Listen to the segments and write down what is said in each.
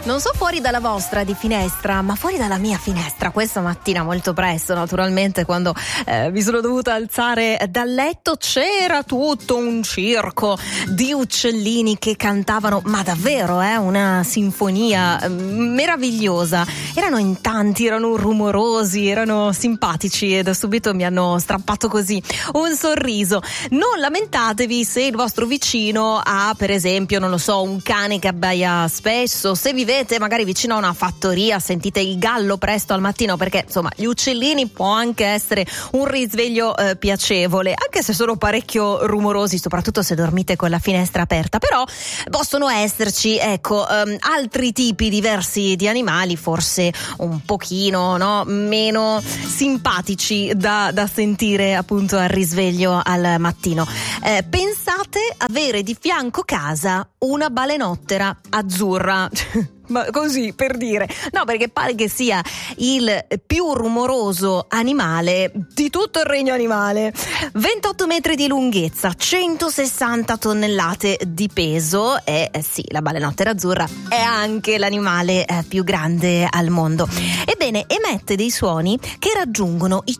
Non so fuori dalla vostra di finestra, ma fuori dalla mia finestra questa mattina molto presto, naturalmente, quando mi sono dovuta alzare dal letto, c'era tutto un circo di uccellini che cantavano, ma davvero una sinfonia meravigliosa. Erano in tanti, erano rumorosi, erano simpatici e da subito mi hanno strappato così un sorriso. Non lamentatevi se il vostro vicino ha, per esempio, non lo so, un cane che abbaia spesso, se vivete magari vicino a una fattoria, sentite il gallo presto al mattino, perché insomma gli uccellini può anche essere un risveglio piacevole, anche se sono parecchio rumorosi, soprattutto se dormite con la finestra aperta. Però possono esserci altri tipi diversi di animali, forse un pochino meno simpatici da sentire appunto al risveglio al mattino. Pensate avere di fianco casa una balenottera azzurra. Ma così per dire, no, perché pare che sia il più rumoroso animale di tutto il regno animale. 28 metri di lunghezza, 160 tonnellate di peso e sì, la balenottera azzurra è anche l'animale più grande al mondo. Ebbene, emette dei suoni che raggiungono i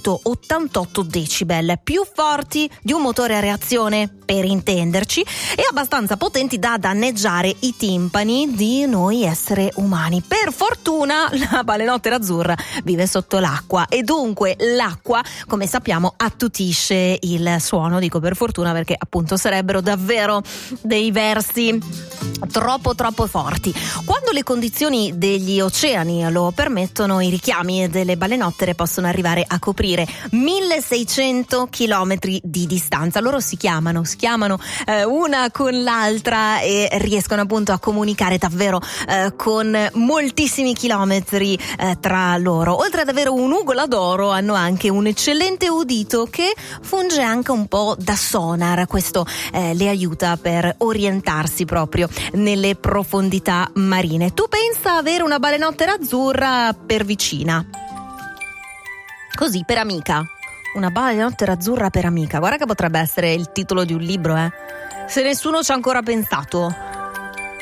188 decibel, più forti di un motore a reazione, per intenderci, e abbastanza potenti da danneggiare i timpani di noi esseri umani. Per fortuna la balenottera azzurra vive sotto l'acqua e dunque l'acqua, come sappiamo, attutisce il suono. Dico per fortuna perché appunto sarebbero davvero dei versi troppo forti. Quando le condizioni degli oceani lo permettono, i richiami delle balenottere possono arrivare a coprire 1600 chilometri di distanza. Loro si chiamano una con l'altra e riescono appunto a comunicare davvero con moltissimi chilometri tra loro. Oltre ad avere un'ugola d'oro, hanno anche un eccellente udito che funge anche un po' da sonar. Questo le aiuta per orientarsi proprio nelle profondità marine. Tu pensa avere una balenottera azzurra per vicina, così per amica? Una balenottera azzurra per amica. Guarda che potrebbe essere il titolo di un libro, se nessuno ci ha ancora pensato.